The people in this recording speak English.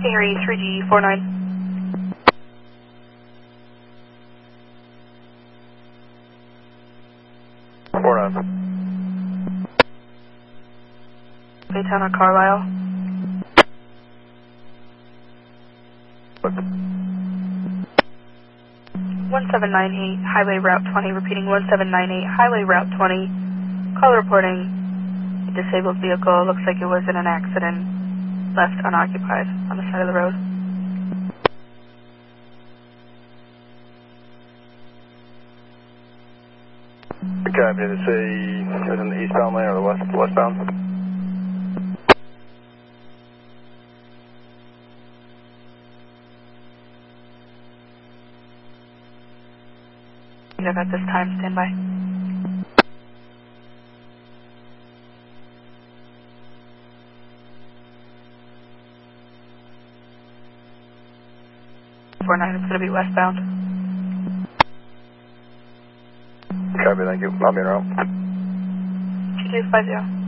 Harry 3G49. Daytona Carlisle. 1798 Highway Route 20, repeating 1798 Highway Route 20. Call reporting a disabled vehicle. Looks like it was in an accident, left unoccupied on the side of the road. Okay, did it say it was in the eastbound lane or the westbound? At this time, stand by. It's going to be westbound. Copy, thank you. I'll be in route. 2250.